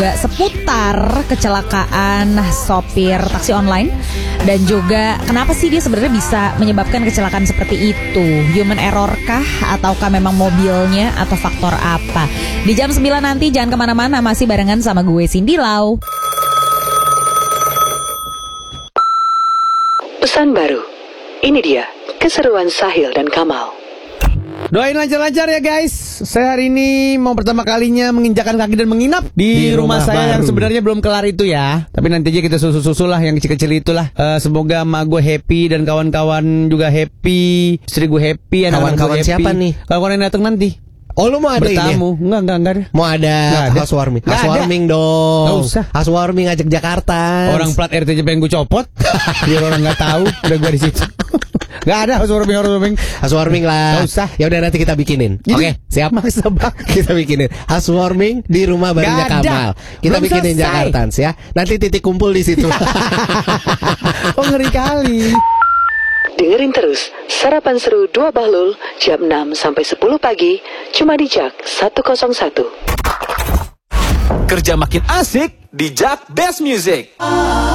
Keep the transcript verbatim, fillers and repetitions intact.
seputar kecelakaan sopir taksi online dan juga kenapa sih dia sebenarnya bisa menyebabkan kecelakaan seperti itu? Human error kah ataukah memang mobilnya atau faktor apa? Di jam sembilan nanti jangan kemana-mana, masih barengan sama gue Cindy Lau. Pesan baru, ini dia keseruan Sahil dan Kamal. Doain lancar-lancar ya guys. Saya hari ini mau pertama kalinya menginjakan kaki dan menginap di, di rumah, rumah saya baru. Yang sebenarnya belum kelar itu ya. Tapi nanti aja kita susul-susul lah yang kecil-kecil itulah. uh, Semoga emak gue happy dan kawan-kawan juga happy, istri gue happy, anak-anak gue happy. Siapa nih? Kawan-kawan yang datang nanti. Oh, lu mau ada bertamu? Ini? Enggak, enggak, enggak ada. Mau ada, ada. housewarming. Nggak housewarming ada. Dong. Enggak usah. Housewarming ngajak Jakarta. Orang plat R T aja pengen gue copot. Biar orang enggak tahu udah gue di situ. Enggak ada housewarming, housewarming. Housewarming lah. Enggak usah. Ya udah nanti kita bikinin. Oke, okay, siap. Maksa banget. Kita bikinin housewarming di rumah barunya Kamal. Kita belum bikinin Jakarta ya. Nanti titik kumpul di situ. Oh, ngeri kali. Dengerin terus Sarapan Seru Dua Bahlul jam enam sampai sepuluh pagi cuma di Jak seratus satu. Kerja makin asik di Jak Best Music.